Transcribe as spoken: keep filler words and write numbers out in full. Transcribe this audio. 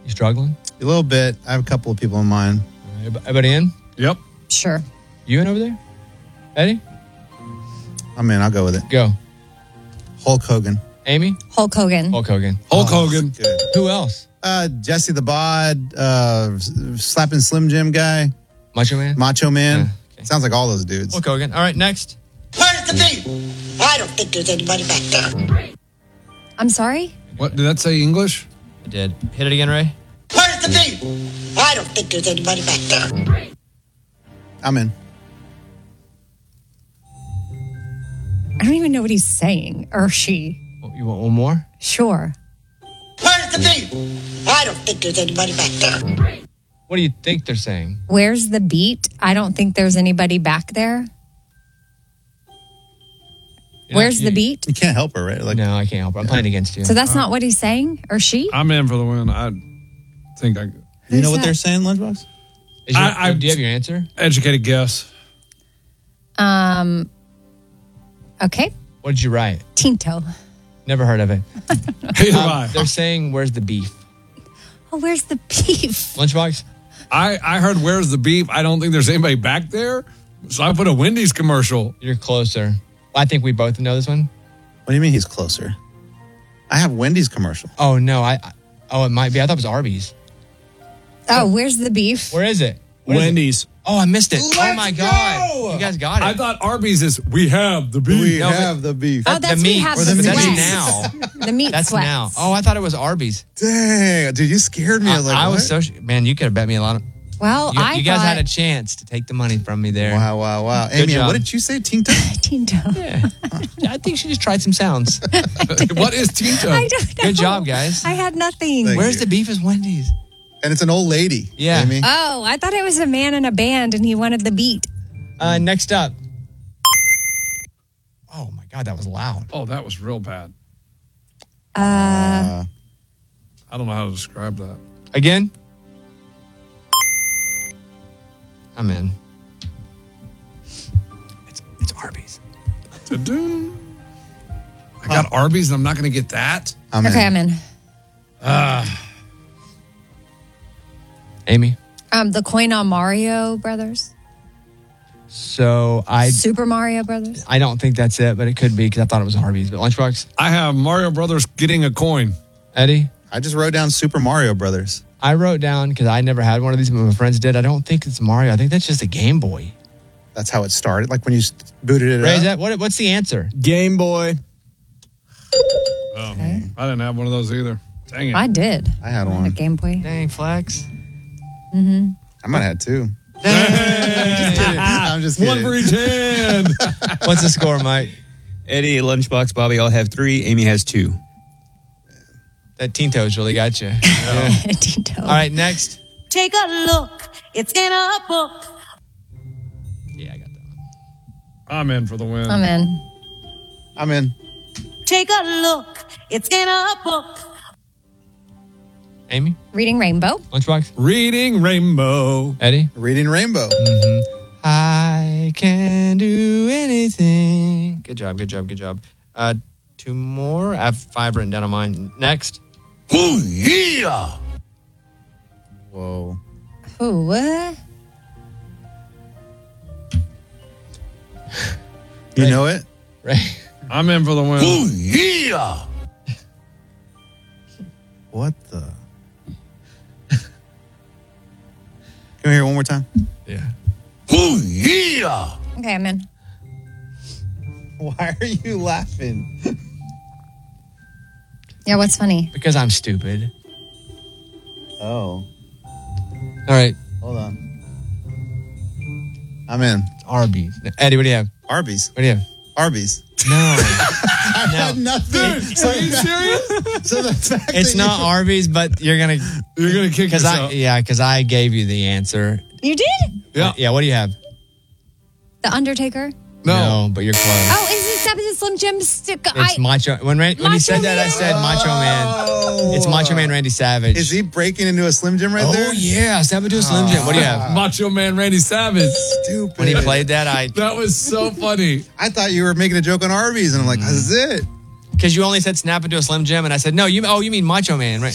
You struggling? A little bit. I have a couple of people in mind. All right, everybody in? Yep. Sure. You in over there? Eddie? I'm in. I'll go with it. Go. Hulk Hogan. Amy? Hulk Hogan. Hulk Hogan. Hulk Oh, Hogan. Good. Who else? Uh, Jesse the Bod, uh, slapping Slim Jim guy, Macho Man? Macho Man. Yeah, okay. Sounds like all those dudes. Hulk Hogan. All right, next. Where's the beef? I don't think there's anybody back there. I'm sorry? What did that say? English? I did. Hit it again, Ray. Where's the beef? I don't think there's anybody back there. I'm in. I don't even know what he's saying. Or she. Oh, you want one more? Sure. Where's the beef? I don't think there's anybody back there. What do you think they're saying? Where's the beat? I don't think there's anybody back there. You're Where's not- the you- beat? You can't help her, right? Like, No, I can't help it. I'm playing against you. So that's not what he's saying? Or she? I'm in for the win. I think I you know Who's what that? they're saying, Lunchbox? Is your, I- I- do you have your answer? educated guess. Um. Okay. What did you write? Tinto. Never heard of it. Either Um, I. they're saying, where's the beef? Oh, where's the beef? Lunchbox? I I heard where's the beef. I don't think there's anybody back there. So I put a Wendy's commercial. You're closer. I think we both know this one. What do you mean he's closer? I have Wendy's commercial. Oh, no. I. I oh, it might be. I thought it was Arby's. Oh, where's the beef? Where is it? What is it? Wendy's. Oh, I missed it. oh, Let's my go! God. You guys got it. I thought Arby's is we have the beef. We No, but- have the beef. Oh, that's the we meat. have Or the the sweats. That's now. The meat That's sweats. now. Oh, I thought it was Arby's. Dang, dude, you scared me. I, I, was like, I was what? so... Man, you could have bet me a lot of... Well, You, I you guys thought had a chance to take the money from me there. Wow, wow, wow. Good Amy, job. what did you say? Tinto? Tinto. Yeah. I think she just tried some sounds. What is Tinto? I don't know. Good job, guys. I had nothing. Thank Where's you. the beef is Wendy's? And it's an old lady. Yeah. Amy. Oh, I thought it was a man in a band and he wanted the beat. Uh, next up. Oh, my God. That was loud. Oh, that was real bad. Uh, Uh, I don't know how to describe that. Again? I'm in. It's, it's Arby's. Ta-doo. I got Arby's and I'm not going to get that. I'm okay, in. I'm in. Amy? Um, the coin on Mario Brothers. So I Super Mario Brothers. I don't think that's it, but it could be because I thought it was Arby's. But Lunchbox? I have Mario Brothers getting a coin. Eddie? I just wrote down Super Mario Brothers. I wrote down, because I never had one of these, but my friends did. I don't think it's Mario. I think that's just a Game Boy. That's how it started. Like when you s- booted it Ray, up. is that, what, what's the answer? Game Boy. Oh, I didn't have one of those either. Dang it. I did. I had A one. Game Boy. Dang, Flex. I might have had two. I'm just kidding. One for each hand. What's the score, Mike? Eddie, Lunchbox, Bobby all have three. Amy has two. That Tinto's really got you. Tinto. All right, next. Take a look. It's in a book. Yeah, I got that one. I'm in for the win. I'm in. I'm in. Take a look. It's in a book. Amy? Reading Rainbow. Lunchbox? Reading Rainbow. Eddie? Reading Rainbow. I can do anything. Good job, good job, good job. Uh, two more. I have five written down on mine. Next. Oh, yeah. Whoa. Ooh, what? You Ray. know it? Ray? I'm in for the win. Oh, yeah. What the? Can we hear it one more time? Yeah. Oh, yeah. Okay, I'm in. Why are you laughing? Yeah, what's funny? Because I'm stupid. Oh, All right. hold on. I'm in. Arby's. Eddie, what do you have? Arby's. What do you have? Arby's. No. I No. had nothing. So, Are you serious? so the fact It's that not you, Arby's, but you're going to... You're going to kick Because I, yourself. yeah, because I gave you the answer. You did? Yeah. Yeah, what do you have? The Undertaker. No. but you're close. Oh, is it Seven Slim Jim? Stick? It's I, Macho. When, Ran- when you Macho said that, I Man? said Macho Man. Oh. It's Macho Man Randy Savage. Is he breaking into a Slim Jim right oh, there? yeah. Step into a Slim Jim. What do you have? Macho Man Randy Savage. Stupid. When he played that, I... That was so funny. I thought you were making a joke on Arby's, and I'm like, this is it. Because you only said snap into a Slim Jim, and I said, no, you. Oh, you mean Macho Man, right?